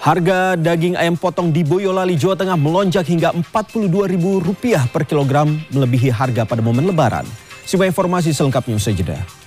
Harga daging ayam potong di Boyolali, Jawa Tengah melonjak hingga Rp42.000 per kilogram, melebihi harga pada momen Lebaran. Simak informasi selengkapnya usai jeda.